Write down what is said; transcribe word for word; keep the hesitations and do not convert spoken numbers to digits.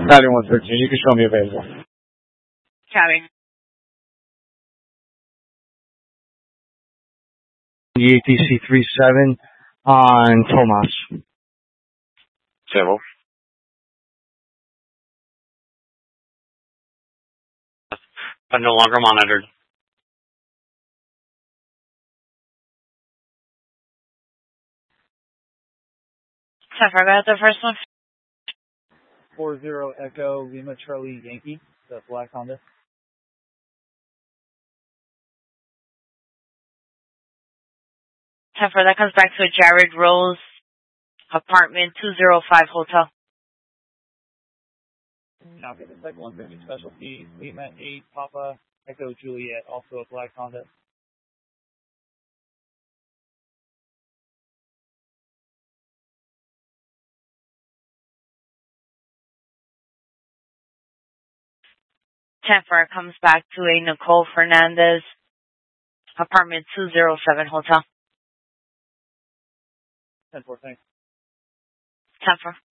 Valley one thirteen, you can show me available. Copy. The A T C three seven on Tomas. Several. But no longer monitored. ten four, got the first one. four zero Echo Lima Charlie Yankee, the black Honda. ten four, that comes back to a Jared Rose, apartment two oh five hotel. Copy. The second one's going to be specialty. Lima eight Papa Echo Juliet, also a black Honda. ten four comes back to a Nicole Fernandez, apartment two oh seven hotel. ten four, thanks. ten four.